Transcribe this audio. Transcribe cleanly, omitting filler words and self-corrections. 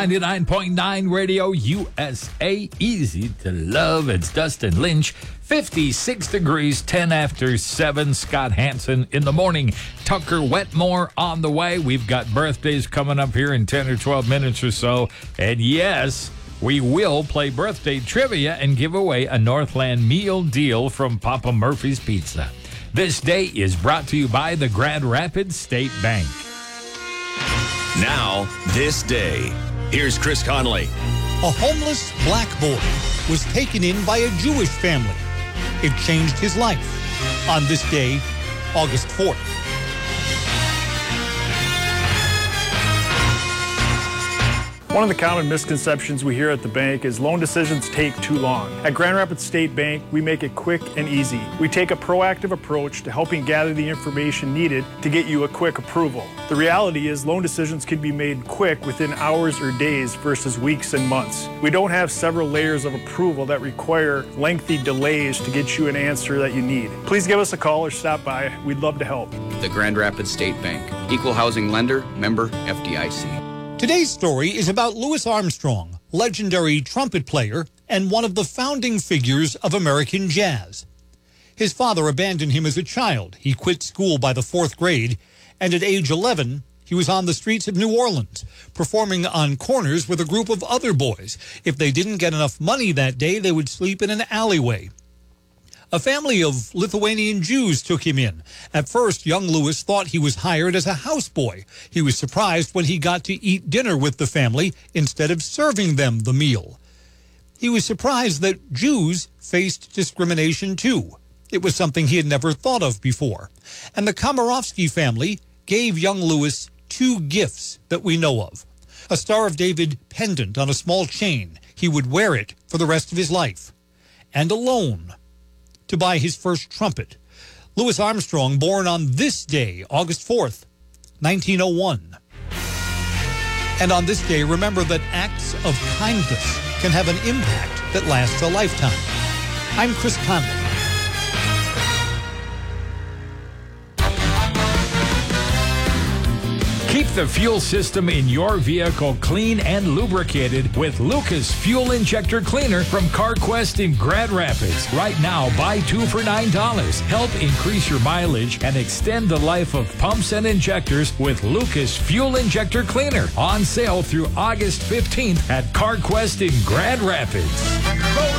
99.9 Radio USA, easy to love. It's Dustin Lynch, 56 degrees, 10 after 7. Scott Hansen in the morning. Tucker Wetmore on the way. We've got birthdays coming up here in 10 or 12 minutes or so. And yes, we will play birthday trivia and give away a Northland meal deal from Papa Murphy's Pizza. This day is brought to you by the Grand Rapids State Bank. Now, this day. Here's Chris Conley. A homeless black boy was taken in by a Jewish family. It changed his life on this day, August 4th. One of the common misconceptions we hear at the bank is loan decisions take too long. At Grand Rapids State Bank, we make it quick and easy. We take a proactive approach to helping gather the information needed to get you a quick approval. The reality is loan decisions can be made quick within hours or days versus weeks and months. We don't have several layers of approval that require lengthy delays to get you an answer that you need. Please give us a call or stop by. We'd love to help. The Grand Rapids State Bank. Equal housing lender, member FDIC. Today's story is about Louis Armstrong, legendary trumpet player and one of the founding figures of American jazz. His father abandoned him as a child. He quit school by the 4th grade, and at age 11, he was on the streets of New Orleans, performing on corners with a group of other boys. If they didn't get enough money that day, they would sleep in an alleyway. A family of Lithuanian Jews took him in. At first, young Louis thought he was hired as a houseboy. He was surprised when he got to eat dinner with the family instead of serving them the meal. He was surprised that Jews faced discrimination too. It was something he had never thought of before. And the Komarovsky family gave young Louis 2 gifts that we know of. A Star of David pendant on a small chain. He would wear it for the rest of his life. And a loan to buy his first trumpet. Louis Armstrong, born on this day, August 4th, 1901. And on this day, remember that acts of kindness can have an impact that lasts a lifetime. I'm Chris Conley. Keep the fuel system in your vehicle clean and lubricated with Lucas Fuel Injector Cleaner from CarQuest in Grand Rapids. Right now, buy 2 for $9. Help increase your mileage and extend the life of pumps and injectors with Lucas Fuel Injector Cleaner. On sale through August 15th at CarQuest in Grand Rapids.